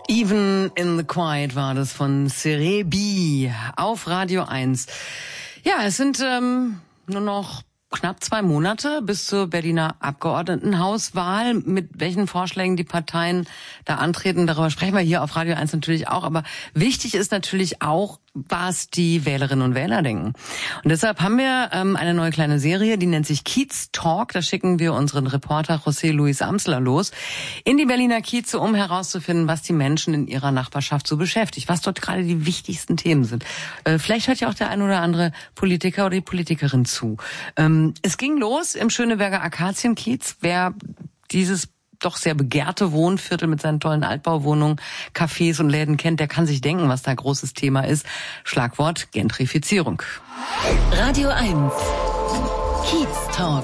Even in the Quiet war das von Serebii auf Radio 1. Ja, es sind nur noch knapp 2 Monate bis zur Berliner Abgeordnetenhauswahl. Mit welchen Vorschlägen die Parteien da antreten, darüber sprechen wir hier auf Radio 1 natürlich auch. Aber wichtig ist natürlich auch, was die Wählerinnen und Wähler denken. Und deshalb haben wir eine neue kleine Serie, die nennt sich Kiez Talk. Da schicken wir unseren Reporter José Luis Amsler los in die Berliner Kieze, um herauszufinden, was die Menschen in ihrer Nachbarschaft so beschäftigt, was dort gerade die wichtigsten Themen sind. Vielleicht hört ja auch der ein oder andere Politiker oder die Politikerin zu. Es ging los im Schöneberger Akazienkiez. Wer dieses doch sehr begehrte Wohnviertel mit seinen tollen Altbauwohnungen, Cafés und Läden kennt, der kann sich denken, was da großes Thema ist. Schlagwort Gentrifizierung. Radio 1 Kiez Talk.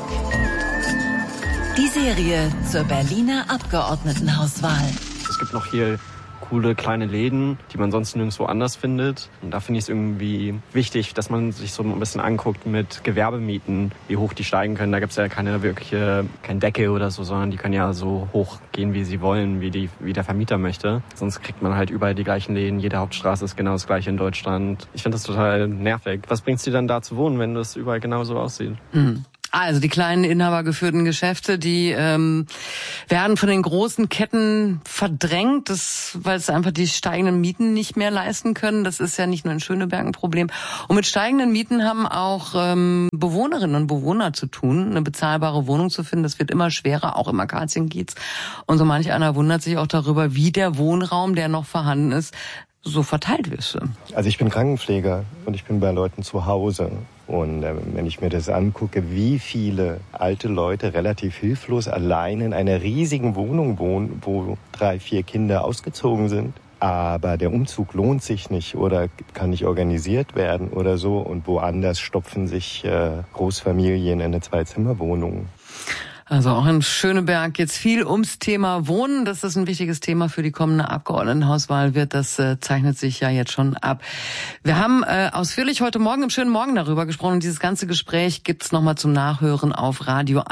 Die Serie zur Berliner Abgeordnetenhauswahl. Es gibt noch hier coole kleine Läden, die man sonst nirgendwo anders findet. Und da finde ich es irgendwie wichtig, dass man sich so ein bisschen anguckt mit Gewerbemieten, wie hoch die steigen können. Da gibt es ja kein Deckel oder so, sondern die können ja so hoch gehen, wie sie wollen, wie der Vermieter möchte. Sonst kriegt man halt überall die gleichen Läden. Jede Hauptstraße ist genau das gleiche in Deutschland. Ich finde das total nervig. Was bringt es dir dann da zu wohnen, wenn das überall genauso aussieht? Also die kleinen inhabergeführten Geschäfte, die werden von den großen Ketten verdrängt, weil es einfach die steigenden Mieten nicht mehr leisten können. Das ist ja nicht nur in Schöneberg ein Problem. Und mit steigenden Mieten haben auch Bewohnerinnen und Bewohner zu tun, eine bezahlbare Wohnung zu finden. Das wird immer schwerer, auch im Akazienkiez. Und so manch einer wundert sich auch darüber, wie der Wohnraum, der noch vorhanden ist, so verteilt wird. Also ich bin Krankenpfleger und ich bin bei Leuten zu Hause. Und wenn ich mir das angucke, wie viele alte Leute relativ hilflos allein in einer riesigen Wohnung wohnen, wo 3, 4 Kinder ausgezogen sind, aber der Umzug lohnt sich nicht oder kann nicht organisiert werden oder so, und woanders stopfen sich Großfamilien in eine 2-Zimmer-Wohnung. Also auch in Schöneberg geht's viel ums Thema Wohnen. Dass das ein wichtiges Thema für die kommende Abgeordnetenhauswahl wird, das zeichnet sich ja jetzt schon ab. Wir haben ausführlich heute Morgen im schönen Morgen darüber gesprochen. Und dieses ganze Gespräch gibt's nochmal zum Nachhören auf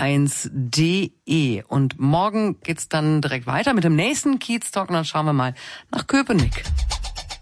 radio1.de. Und morgen geht's dann direkt weiter mit dem nächsten Kiez Talk. Und dann schauen wir mal nach Köpenick.